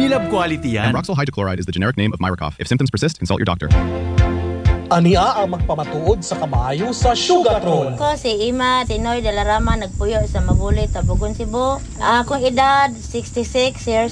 Unilab quality yan. Ambroxol hydrochloride is the generic name of Myracough. If symptoms persist, consult your doctor. Ania ang magpamatuod sa kamayo sa Sugatron. Ko si Ima Tinoy de la Rama nagpuyo sa Mabulit, Tabugon, Cebu. Akong edad 66 years